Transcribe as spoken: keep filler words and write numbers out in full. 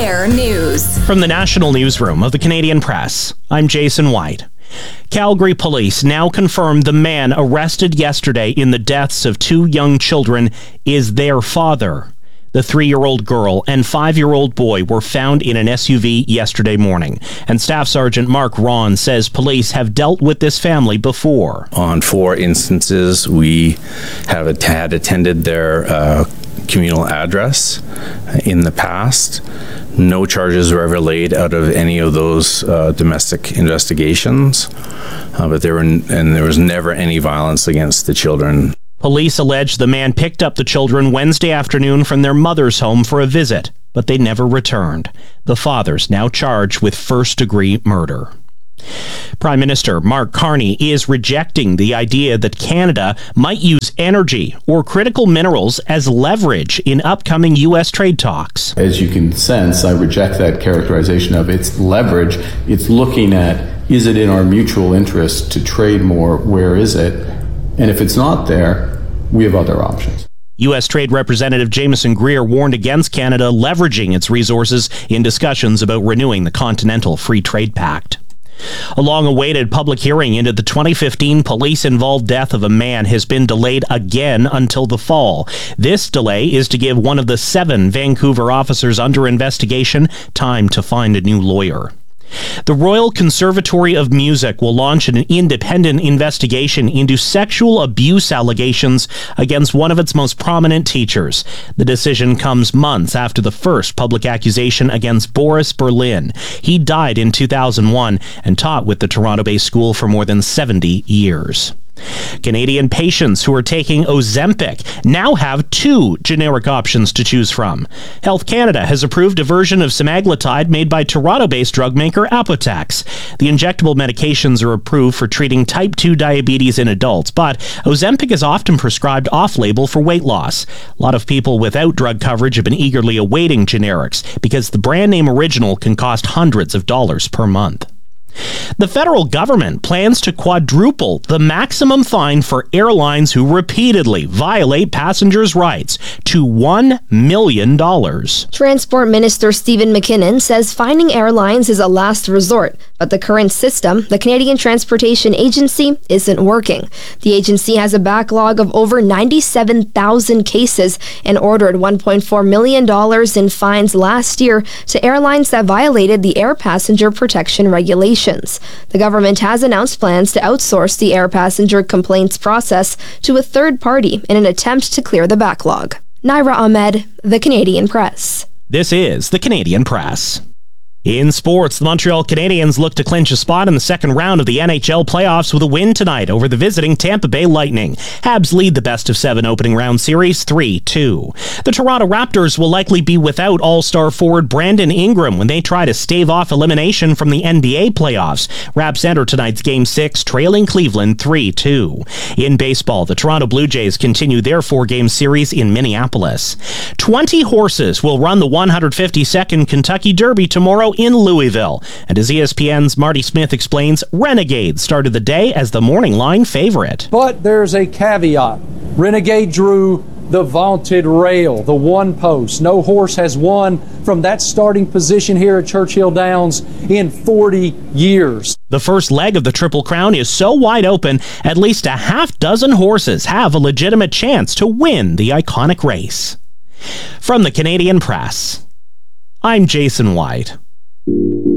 On-Air News. From the National Newsroom of the Canadian Press, I'm Jason White. Calgary police now confirm the man arrested yesterday in the deaths of two young children is their father. The three-year-old girl and five-year-old boy were found in an S U V yesterday morning. And Staff Sergeant Mark Ron says police have dealt with this family before. On four instances, we have had attended their uh, communal address in the past. No charges were ever laid out of any of those uh, domestic investigations, uh, but there were n- and there was never any violence against the children. Police allege the man picked up the children Wednesday afternoon from their mother's home for a visit, but they never returned. The father's now charged with first-degree murder. Prime Minister Mark Carney is rejecting the idea that Canada might use energy or critical minerals as leverage in upcoming U S trade talks. As you can sense, I reject that characterization of it's leverage. It's looking at, is it in our mutual interest to trade more? Where is it? And if it's not there, we have other options. U S Trade Representative Jameson Greer warned against Canada leveraging its resources in discussions about renewing the Continental Free Trade Pact. A long-awaited public hearing into the twenty fifteen police-involved death of a man has been delayed again until the fall. This delay is to give one of the seven Vancouver officers under investigation time to find a new lawyer. The Royal Conservatory of Music will launch an independent investigation into sexual abuse allegations against one of its most prominent teachers. The decision comes months after the first public accusation against Boris Berlin. He died in two thousand one and taught with the Toronto-based school for more than seventy years. Canadian patients who are taking Ozempic now have two generic options to choose from. Health Canada has approved a version of semaglutide made by Toronto-based drug maker Apotex. The injectable medications are approved for treating type two diabetes in adults, but Ozempic is often prescribed off-label for weight loss. A lot of people without drug coverage have been eagerly awaiting generics because the brand name original can cost hundreds of dollars per month. The federal government plans to quadruple the maximum fine for airlines who repeatedly violate passengers' rights to one million dollars. Transport Minister Stephen McKinnon says fining airlines is a last resort, but the current system, the Canadian Transportation Agency, isn't working. The agency has a backlog of over ninety-seven thousand cases and ordered one point four million dollars in fines last year to airlines that violated the air passenger protection regulations. The government has announced plans to outsource the air passenger complaints process to a third party in an attempt to clear the backlog. Naira Ahmed, The Canadian Press. This is The Canadian Press. In sports, the Montreal Canadiens look to clinch a spot in the second round of the N H L playoffs with a win tonight over the visiting Tampa Bay Lightning. Habs lead the best-of-seven opening round series three two. The Toronto Raptors will likely be without all-star forward Brandon Ingram when they try to stave off elimination from the N B A playoffs. Raps enter tonight's Game six, trailing Cleveland three two. In baseball, the Toronto Blue Jays continue their four-game series in Minneapolis. twenty horses will run the one hundred fifty-second Kentucky Derby tomorrow in Louisville. And as E S P N's Marty Smith explains, Renegade started the day as the morning line favorite. But there's a caveat. Renegade drew the vaunted rail, the one post. No horse has won from that starting position here at Churchill Downs in forty years. The first leg of the Triple Crown is so wide open, at least a half dozen horses have a legitimate chance to win the iconic race. From the Canadian Press, I'm Jason White.